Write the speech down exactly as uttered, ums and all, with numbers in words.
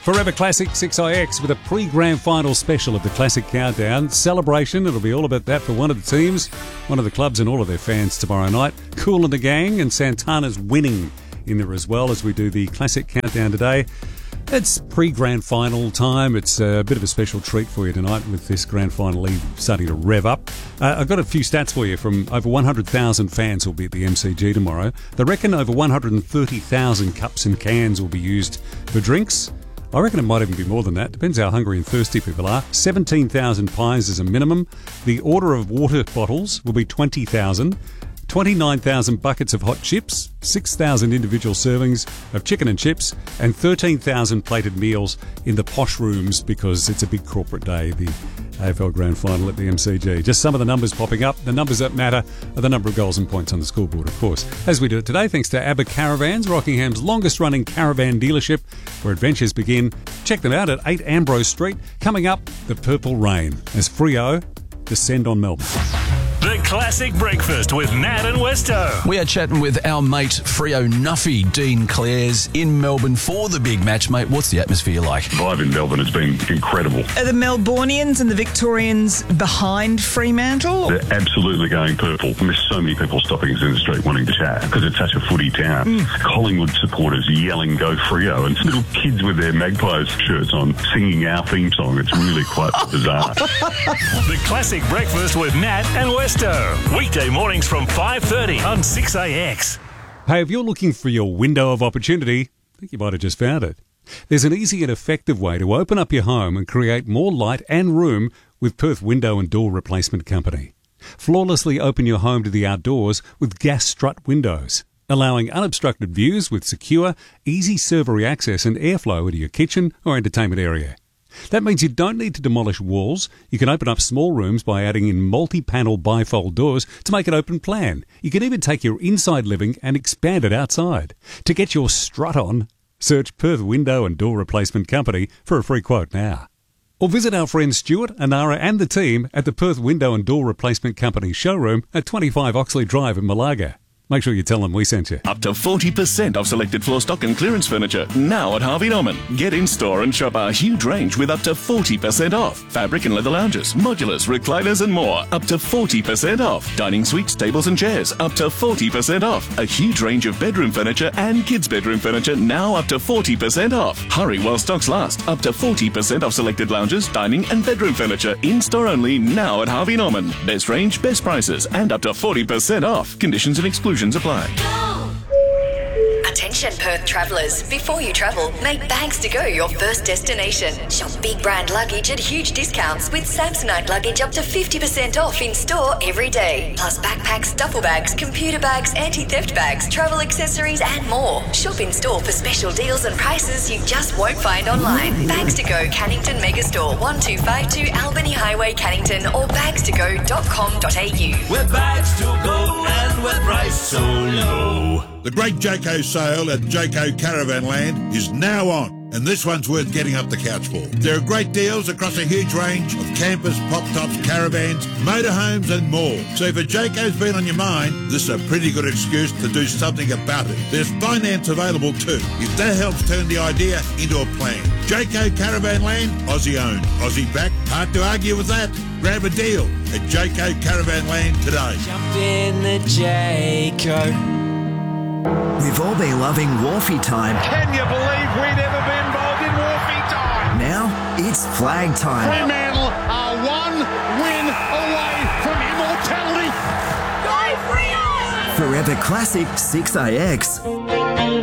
Forever Classic six I X with a pre-grand final special of the Classic Countdown. Celebration, it'll be all about that for one of the teams, one of the clubs and all of their fans tomorrow night. Kool and the Gang and Santana's winning in there as well as we do the Classic Countdown today. It's pre-grand final time. It's a bit of a special treat for you tonight with this grand final eve starting to rev up. Uh, I've got a few stats for you from over one hundred thousand fans will be at the M C G tomorrow. They reckon over one hundred thirty thousand cups and cans will be used for drinks. I reckon it might even be more than that. Depends how hungry and thirsty people are. seventeen thousand pies is a minimum. The order of water bottles will be twenty thousand. twenty-nine thousand buckets of hot chips, six thousand individual servings of chicken and chips, and thirteen thousand plated meals in the posh rooms because it's a big corporate day, the A F L Grand Final at the M C G. Just some of the numbers popping up. The numbers that matter are the number of goals and points on the scoreboard, of course. As we do it today, thanks to ABBA Caravans, Rockingham's longest-running caravan dealership where adventures begin. Check them out at eight Ambrose Street. Coming up, the Purple Rain as Freo descend on Melbourne. The Classic Breakfast with Nat and Westo. We are chatting with our mate Freo Nuffy, Dean Clares, in Melbourne for the big match. Mate, what's the atmosphere like? Vibe in Melbourne has been incredible. Are the Melbournians and the Victorians behind Fremantle? They're absolutely going purple. And there's so many people stopping us in the street wanting to chat because it's such a footy town. Mm. Collingwood supporters yelling "Go Freo" and little kids with their Magpies shirts on singing our theme song. It's really quite bizarre. The Classic Breakfast with Nat and Westo. Weekday mornings from five thirty on six A X. Hey, if you're looking for your window of opportunity, I think you might have just found it. There's an easy and effective way to open up your home and create more light and room with Perth Window and Door Replacement Company. Flawlessly open your home to the outdoors with gas strut windows, allowing unobstructed views with secure, easy servery access and airflow into your kitchen or entertainment area. That means you don't need to demolish walls. You can open up small rooms by adding in multi-panel bifold doors to make it open plan. You can even take your inside living and expand it outside. To get your strut on, search Perth Window and Door Replacement Company for a free quote now. Or visit our friends Stuart, Anara and the team at the Perth Window and Door Replacement Company showroom at twenty-five Oxley Drive in Malaga. Make sure you tell them we sent you. Up to forty percent off selected floor stock and clearance furniture now at Harvey Norman. Get in store and shop our huge range with up to forty percent off. Fabric and leather lounges, modulars, recliners and more. Up to forty percent off. Dining suites, tables and chairs. Up to forty percent off. A huge range of bedroom furniture and kids' bedroom furniture now up to forty percent off. Hurry while stocks last. Up to forty percent off selected lounges, dining and bedroom furniture. In store only now at Harvey Norman. Best range, best prices and up to forty percent off. Conditions and exclusions apply. Attention Perth travellers, before you travel, make Bags to Go your first destination. Shop big brand luggage at huge discounts with Samsonite luggage up to fifty percent off in store every day. Plus backpacks, duffel bags, computer bags, anti-theft bags, travel accessories and more. Shop in store for special deals and prices you just won't find online. Bags to Go Cannington Megastore, one two five two Albany Highway, Cannington or bags to go dot com dot a u. We're Bags to Go and we're priced so low. The great Jayco sale at Jayco Caravan Land is now on, and this one's worth getting up the couch for. There are great deals across a huge range of campers, pop-tops, caravans, motorhomes and more. So if a Jayco's been on your mind, this is a pretty good excuse to do something about it. There's finance available too, if that helps turn the idea into a plan. Jayco Caravan Land, Aussie owned, Aussie backed. Hard to argue with that. Grab a deal at Jayco Caravan Land today. Jump in the Jayco. We've all been loving Wharfie time. Can you believe we'd ever been involved in Wharfie time? Now it's flag time. Fremantle are one win away from immortality. Go Freo! Forever Classic six A X.